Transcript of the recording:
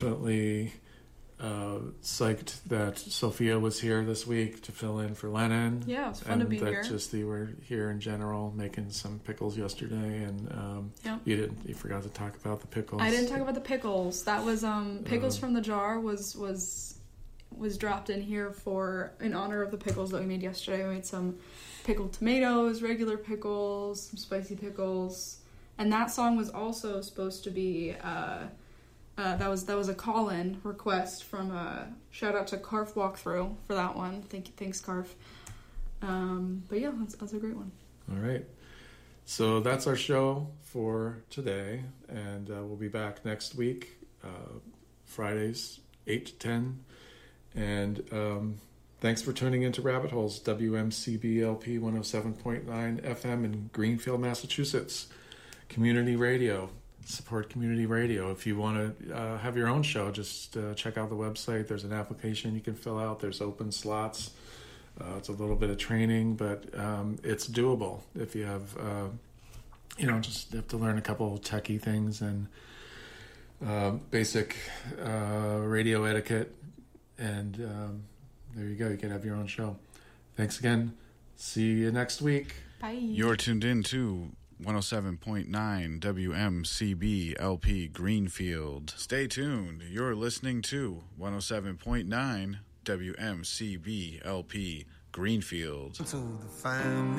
definitely psyched that Sophia was here this week to fill in for Lennon. Yeah, it was fun to be here. And that you were here in general, making some pickles yesterday, and you forgot to talk about the pickles. I didn't talk about the pickles. That was pickles from the jar was dropped in here in honor of the pickles that we made yesterday. We made some pickled tomatoes, regular pickles, some spicy pickles, and that song was also supposed to be. That was a call-in request from shout out to Carf Walkthrough for that one. Thanks Carf. But yeah, that's a great one. All right, so that's our show for today, and we'll be back next week, Fridays 8 to 10. And thanks for tuning into Rabbit Holes, WMCBLP 107.9 FM in Greenfield, Massachusetts. Community radio. Support community radio. If you want to have your own show, just check out the website. There's an application you can fill out. There's open slots. It's a little bit of training, but it's doable if you have, just have to learn a couple techie things and basic radio etiquette. And there you go. You can have your own show. Thanks again. See you next week. Bye. You're tuned in to 107.9 WMCB LP Greenfield. Stay tuned. You're listening to 107.9 WMCB LP Greenfield. To the family.